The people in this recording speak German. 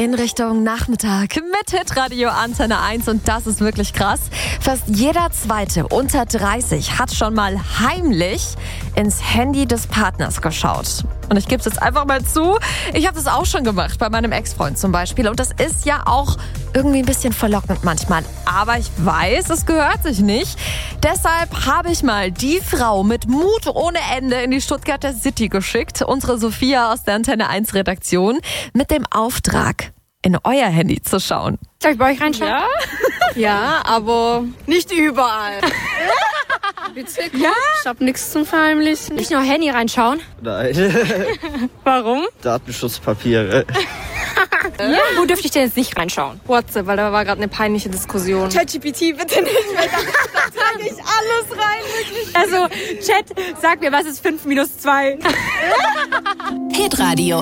in Richtung Nachmittag mit Hitradio Antenne 1 und das ist wirklich krass. Fast jeder Zweite unter 30 hat schon mal heimlich ins Handy des Partners geschaut. Und ich gebe es jetzt einfach mal zu, ich habe das auch schon gemacht, bei meinem Ex-Freund zum Beispiel. Und das ist ja auch irgendwie ein bisschen verlockend manchmal. Aber ich weiß, es gehört sich nicht. Deshalb habe ich mal die Frau mit Mut ohne Ende in die Stuttgarter City geschickt. Unsere Sophia aus der Antenne 1 Redaktion mit dem Auftrag, in euer Handy zu schauen. Soll ich bei euch reinschauen? Ja? Ja, aber nicht überall. Bitte, Ja? Ich hab nichts zum Verheimlichen. Nicht nur Handy reinschauen? Nein. Warum? Datenschutzpapiere. Ja. Wo dürfte ich denn jetzt nicht reinschauen? WhatsApp, weil da war gerade eine peinliche Diskussion. ChatGPT bitte nicht, weil da trage ich alles rein, wirklich. Also, Chat, sag mir, was ist 5 minus 2? Hitradio